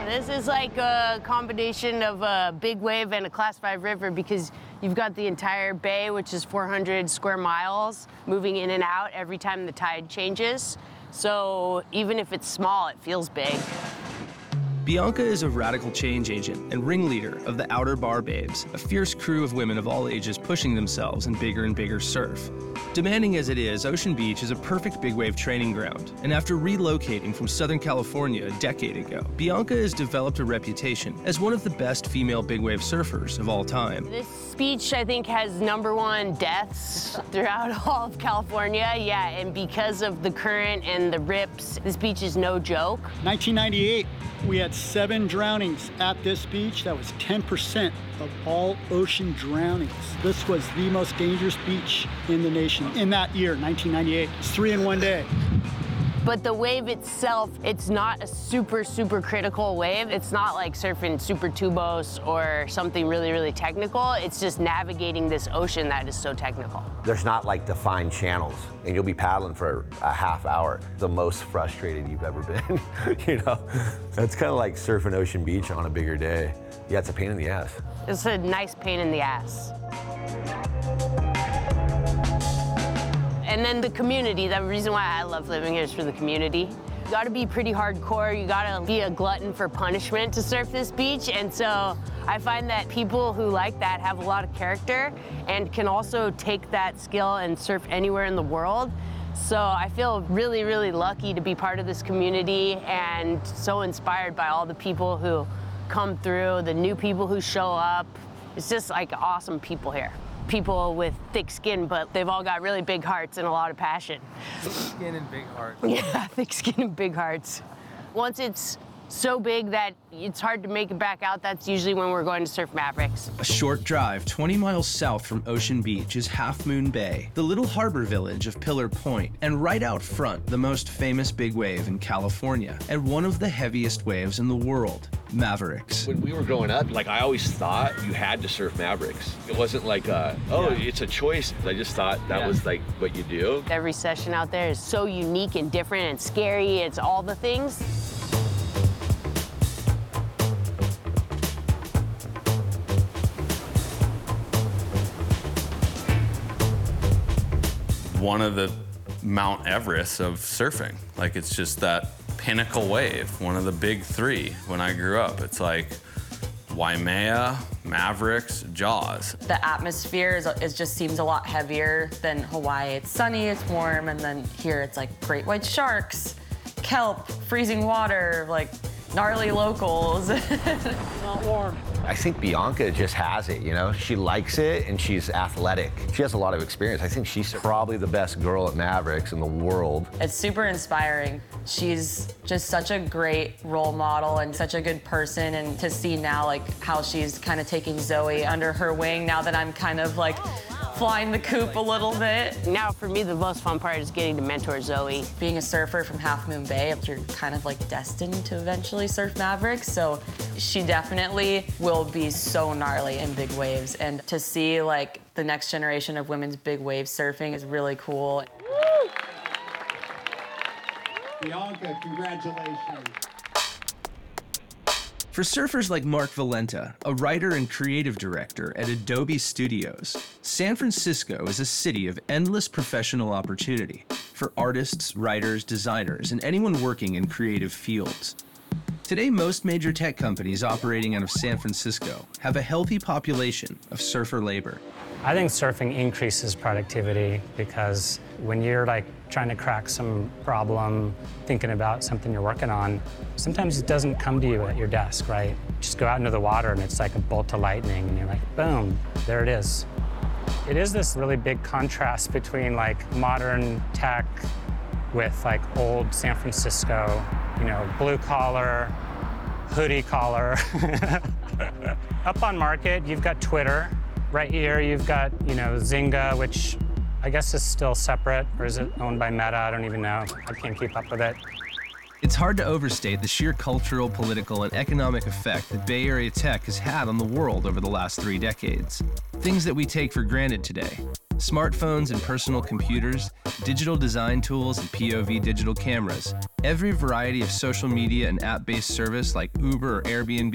This is like a combination of a big wave and a Class 5 river because you've got the entire bay, which is 400 square miles, moving in and out every time the tide changes. So even if it's small, it feels big. Bianca is a radical change agent and ringleader of the Outer Bar Babes, a fierce crew of women of all ages pushing themselves in bigger and bigger surf. Demanding as it is, Ocean Beach is a perfect big wave training ground, and after relocating from Southern California a decade ago, Bianca has developed a reputation as one of the best female big wave surfers of all time. This beach, I think, has #1 deaths throughout all of California, yeah, and because of the current and the rips, this beach is no joke. 1998, we had 7 drownings at this beach. That was 10% of all ocean drownings. This was the most dangerous beach in the nation in that year, 1998. It's 3 in one day. But the wave itself, it's not a super, super critical wave. It's not like surfing super tubos or something really, really technical. It's just navigating this ocean that is so technical. There's not like defined channels, and you'll be paddling for a half hour. The most frustrated you've ever been, you know? That's kind of like surfing Ocean Beach on a bigger day. Yeah, it's a pain in the ass. It's a nice pain in the ass. And then the community, the reason why I love living here is for the community. You gotta be pretty hardcore, you gotta be a glutton for punishment to surf this beach, and so I find that people who like that have a lot of character and can also take that skill and surf anywhere in the world. So I feel really, really lucky to be part of this community and so inspired by all the people who come through, the new people who show up. It's just like awesome people here. People with thick skin, but they've all got really big hearts and a lot of passion. Thick skin and big hearts. Yeah, thick skin and big hearts. Once it's so big that it's hard to make it back out, that's usually when we're going to surf Mavericks. A short drive 20 miles south from Ocean Beach is Half Moon Bay, the little harbor village of Pillar Point, and right out front, the most famous big wave in California, and one of the heaviest waves in the world, Mavericks. When we were growing up, like I always thought you had to surf Mavericks. It wasn't like it's a choice. I just thought that was like what you do. Every session out there is so unique and different and scary. It's all the things. One of the Mount Everest of surfing. Like, it's just that pinnacle wave, one of the big 3 when I grew up. It's like Waimea, Mavericks, Jaws. The atmosphere just seems a lot heavier than Hawaii. It's sunny, it's warm, and then here it's like great white sharks, kelp, freezing water, like gnarly locals. Not warm. I think Bianca just has it, you know? She likes it, and she's athletic. She has a lot of experience. I think she's probably the best girl at Mavericks in the world. It's super inspiring. She's just such a great role model and such a good person, and to see now like how she's kind of taking Zoe under her wing now that I'm kind of like flying the coop a little bit. Now for me, the most fun part is getting to mentor Zoe. Being a surfer from Half Moon Bay, you're kind of like destined to eventually surf Mavericks, so she definitely will be so gnarly in big waves, and to see like the next generation of women's big wave surfing is really cool. Woo! Bianca, congratulations. For surfers like Mark Valenta, a writer and creative director at Adobe Studios, San Francisco is a city of endless professional opportunity for artists, writers, designers, and anyone working in creative fields. Today, most major tech companies operating out of San Francisco have a healthy population of surfer labor. I think surfing increases productivity because when you're like trying to crack some problem, thinking about something you're working on, sometimes it doesn't come to you at your desk, right? Just go out into the water and it's like a bolt of lightning and you're like, boom, there it is. It is this really big contrast between like modern tech with like old San Francisco, you know, blue collar, hoodie collar. Up on Market, you've got Twitter. Right here, you've got, you know, Zynga, which I guess is still separate, or is it owned by Meta? I don't even know. I can't keep up with it. It's hard to overstate the sheer cultural, political, and economic effect that Bay Area tech has had on the world over the last 3 decades. Things that we take for granted today. Smartphones and personal computers, digital design tools and POV digital cameras, every variety of social media and app-based service like Uber or Airbnb,